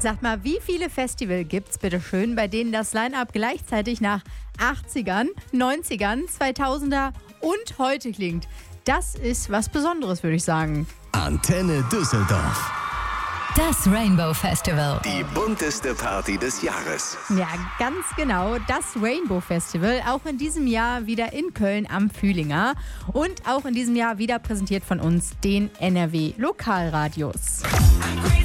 Sagt mal, wie viele Festivals gibt's bitte schön, bei denen das Line-Up gleichzeitig nach 80ern, 90ern, 2000er und heute klingt? Das ist was Besonderes, würde ich sagen. Antenne Düsseldorf. Das Rainbow Festival. Die bunteste Party des Jahres. Ja, ganz genau. Das Rainbow Festival. Auch in diesem Jahr wieder in Köln am Fühlinger. Und auch in diesem Jahr wieder präsentiert von uns, den NRW Lokalradios.